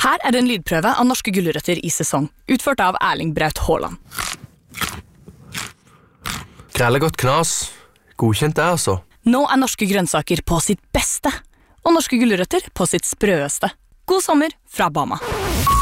Her en lydprøve av norske gulrøtter i sesong, utført av Erling Braut Haaland. Grellegodt knas. Godkjent det, altså. Nå norske grønnsaker på sitt beste, og norske gulrøtter på sitt sprøeste. God sommer fra Bama.